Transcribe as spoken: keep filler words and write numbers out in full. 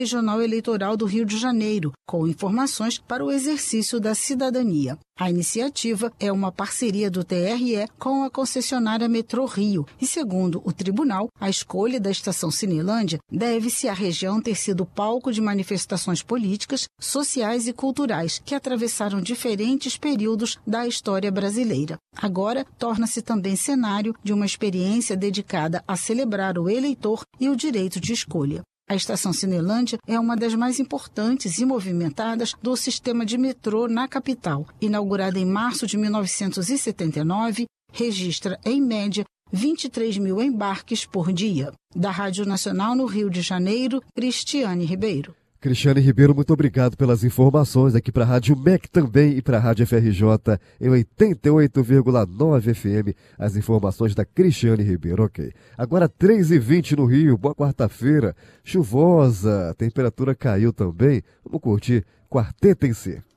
Regional Eleitoral do Rio de Janeiro, com informações para o exercício da cidadania. A iniciativa é uma parceria do T R E com a concessionária Metrô Rio e, segundo o tribunal, a escolha da estação Cinelândia deve-se à região ter sido palco de manifestações políticas, sociais e culturais que atravessaram diferentes períodos da história brasileira. Agora, torna-se também cenário de uma experiência dedicada a celebrar o eleitor e o direito de escolha. A estação Cinelândia é uma das mais importantes e movimentadas do sistema de metrô na capital. Inaugurada em março de mil novecentos e setenta e nove, registra, em média, vinte e três mil embarques por dia. Da Rádio Nacional no Rio de Janeiro, Cristiane Ribeiro. Cristiane Ribeiro, muito obrigado pelas informações aqui para a Rádio M E C também e para a Rádio F R J em oitenta e oito vírgula nove F M. As informações da Cristiane Ribeiro, ok. Agora três e vinte no Rio, boa quarta-feira, chuvosa, a temperatura caiu também. Vamos curtir Quarteto em Si.